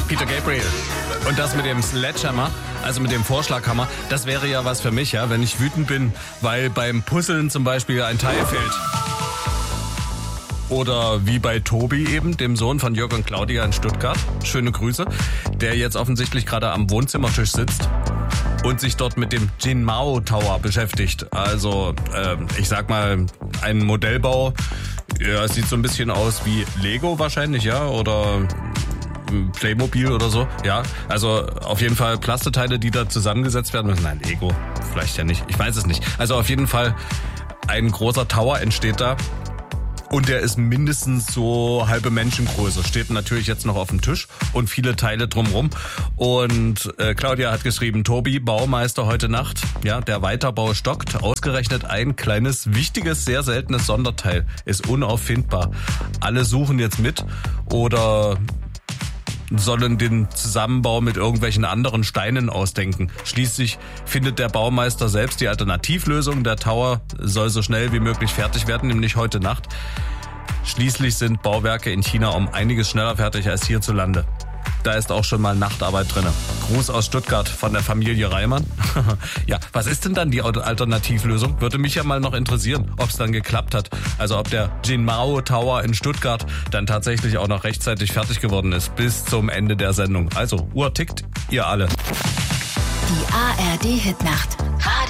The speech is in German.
Peter Gabriel. Und das mit dem Sledgehammer, also mit dem Vorschlaghammer, das wäre ja was für mich, ja, wenn ich wütend bin, weil beim Puzzeln zum Beispiel ein Teil fehlt. Oder wie bei Tobi eben, dem Sohn von Jörg und Claudia in Stuttgart. Schöne Grüße. Der jetzt offensichtlich gerade am Wohnzimmertisch sitzt und sich dort mit dem Jinmao Tower beschäftigt. Also, ich sag mal, ein Modellbau. Ja, es sieht so ein bisschen aus wie Lego wahrscheinlich, ja, oder Playmobil oder so. Ja, also auf jeden Fall Plasteteile, die da zusammengesetzt werden müssen. Nein, Lego vielleicht ja nicht. Ich weiß es nicht. Also auf jeden Fall ein großer Tower entsteht da. Und der ist mindestens so halbe Menschengröße. Steht natürlich jetzt noch auf dem Tisch und viele Teile drumrum. Und Claudia hat geschrieben, Tobi, Baumeister heute Nacht. Ja, der Weiterbau stockt. Ausgerechnet ein kleines, wichtiges, sehr seltenes Sonderteil ist unauffindbar. Alle suchen jetzt mit oder sollen den Zusammenbau mit irgendwelchen anderen Steinen ausdenken. Schließlich findet der Baumeister selbst die Alternativlösung. Der Tower soll so schnell wie möglich fertig werden, nämlich heute Nacht. Schließlich sind Bauwerke in China um einiges schneller fertig als hierzulande. Da ist auch schon mal Nachtarbeit drin. Gruß aus Stuttgart von der Familie Reimann. Ja, was ist denn dann die Alternativlösung? Würde mich ja mal noch interessieren, ob es dann geklappt hat. Also ob der Jinmao Tower in Stuttgart dann tatsächlich auch noch rechtzeitig fertig geworden ist bis zum Ende der Sendung. Also, Uhr tickt, ihr alle. Die ARD Hitnacht.